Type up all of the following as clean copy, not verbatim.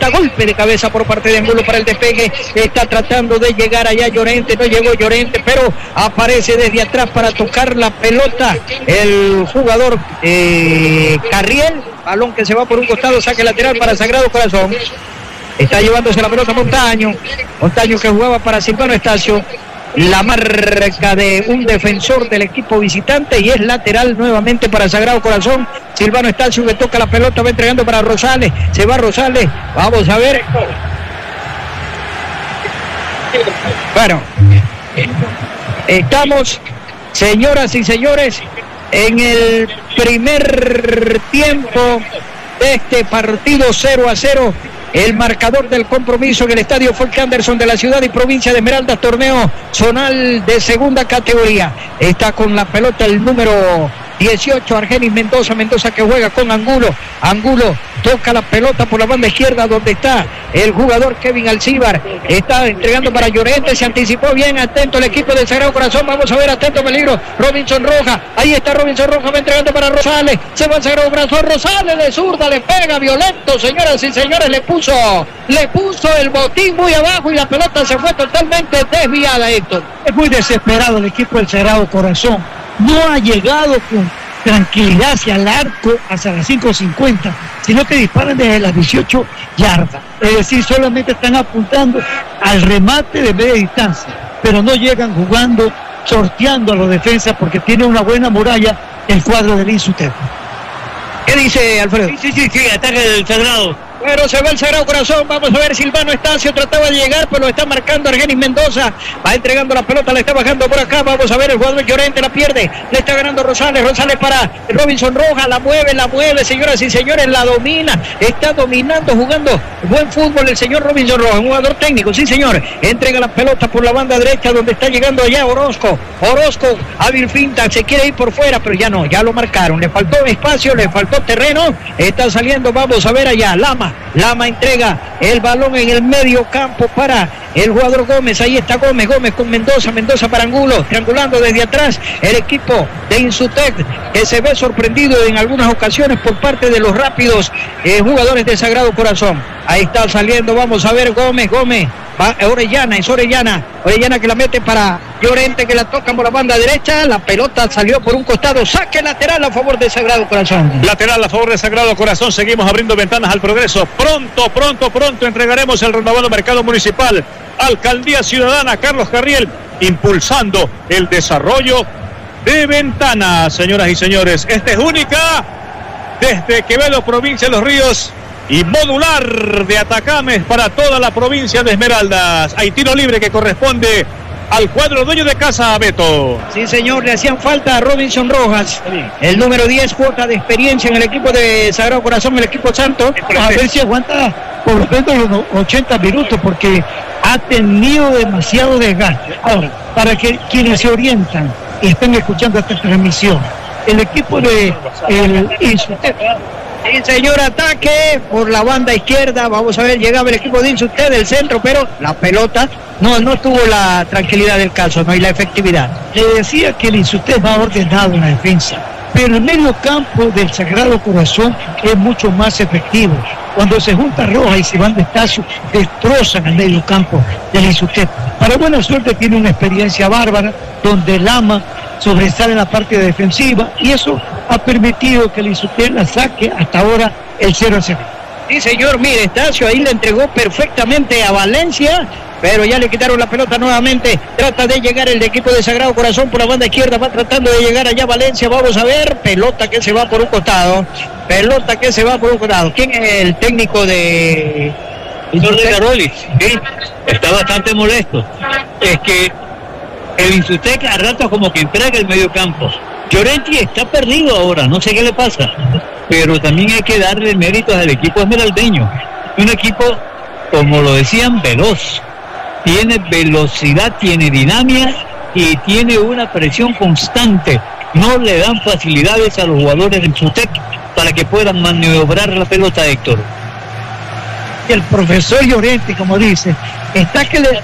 pelota, golpe de cabeza por parte de Angulo para el despegue, está tratando de llegar allá Llorente, no llegó Llorente, pero aparece desde atrás para tocar la pelota el jugador Carriel, balón que se va por un costado, saque lateral para Sagrado Corazón. Está llevándose la pelota Montaño que jugaba para Silvano Estacio. La marca de un defensor del equipo visitante y es lateral nuevamente para Sagrado Corazón. Silvano Estacio que toca la pelota, va entregando para Rosales, se va Rosales, vamos a ver. Bueno, estamos, señoras y señores, en el primer tiempo de este partido 0-0. El marcador del compromiso en el estadio Folk Anderson de la ciudad y provincia de Esmeraldas, torneo zonal de segunda categoría. Está con la pelota el número 18, Argenis Mendoza que juega con Angulo. Angulo toca la pelota por la banda izquierda donde está el jugador Kevin Alcíbar. Está entregando para Llorente, se anticipó bien, atento el equipo del Sagrado Corazón. Vamos a ver, atento peligro. Robinson Rojas, ahí está Robinson Rojas, va entregando para Rosales. Se va el Sagrado Corazón, Rosales de zurda, le pega violento, señoras y señores, le puso el botín muy abajo y la pelota se fue totalmente desviada, Héctor. Es muy desesperado el equipo del Sagrado Corazón. No ha llegado con tranquilidad hacia el arco, hacia las 5:50, sino que disparan desde las 18 yardas. Es decir, solamente están apuntando al remate de media distancia, pero no llegan jugando, sorteando a los defensas porque tiene una buena muralla el cuadro del Insutep. ¿Qué dice Alfredo? Sí, ataque del Sagrado. Pero se va el Sagrado Corazón, vamos a ver, Silvano Estacio trataba de llegar, pero lo está marcando Argenis Mendoza, va entregando la pelota, le está bajando por acá, vamos a ver, el jugador Llorente la pierde, le está ganando Rosales para Robinson Rojas, la mueve, señoras y señores, la domina, está dominando, jugando buen fútbol el señor Robinson Rojas, un jugador técnico, sí señor, entrega la pelota por la banda derecha donde está llegando allá Orozco, hábil finta, se quiere ir por fuera, pero ya no, ya lo marcaron, le faltó espacio, le faltó terreno, está saliendo, vamos a ver allá, Lama entrega el balón en el medio campo para el jugador Gómez, ahí está Gómez con Mendoza para Angulo, triangulando desde atrás el equipo de Insutec, que se ve sorprendido en algunas ocasiones por parte de los rápidos jugadores de Sagrado Corazón. Ahí está saliendo, vamos a ver Gómez, va Orellana que la mete para Llorente, que la toca por la banda derecha, la pelota salió por un costado, saque lateral a favor de Sagrado Corazón. Lateral a favor de Sagrado Corazón, seguimos abriendo ventanas al progreso, pronto entregaremos el renovado mercado municipal, Alcaldía Ciudadana, Carlos Carriel, impulsando el desarrollo de ventanas, señoras y señores. Esta es única desde Quevedo, provincia de Los Ríos, y modular de Atacames para toda la provincia de Esmeraldas. Hay tiro libre que corresponde al cuadro dueño de casa, Beto. Sí, señor, le hacían falta a Robinson Rojas, el número 10, cuota de experiencia en el equipo de Sagrado Corazón, el equipo santo. A ver si aguanta por lo menos los 80 minutos, porque ha tenido demasiado desgaste. Ahora, para que quienes se orientan y estén escuchando esta transmisión, el equipo de Insutep. Sí, señor, ataque por la banda izquierda, vamos a ver, llegaba el equipo de Insutep del centro, pero la pelota no tuvo la tranquilidad del caso, no hay la efectividad. Le decía que el Insutep va ordenado en la defensa, pero el medio campo del Sagrado Corazón es mucho más efectivo. Cuando se junta Rojas y se van de Estacio, destrozan el medio campo del Insutep. Para buena suerte tiene una experiencia bárbara, donde Lama sobresale en la parte defensiva, y eso ha permitido que el Insutep la saque hasta ahora el 0-0. Sí, señor, mire, Estacio ahí le entregó perfectamente a Valencia, pero ya le quitaron la pelota nuevamente. Trata de llegar el equipo de Sagrado Corazón por la banda izquierda, va tratando de llegar allá Valencia, vamos a ver, pelota que se va por un costado. ¿Quién es el técnico de Caroli? Sí, está bastante molesto. Es que el Insutec a ratos como que entrega el medio campo. Llorente está perdido ahora, no sé qué le pasa, pero también hay que darle méritos al equipo esmeraldeño. Un equipo, como lo decían, veloz, tiene velocidad, tiene dinámica y tiene una presión constante. No le dan facilidades a los jugadores del Insutec para que puedan maniobrar la pelota, Héctor. El profesor Llorente, como dice, está que le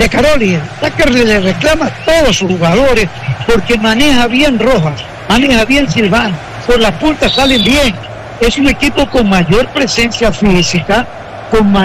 reclama a todos sus jugadores, porque maneja bien Rojas, maneja bien Silvano, por las puntas salen bien. Es un equipo con mayor presencia física, con mayor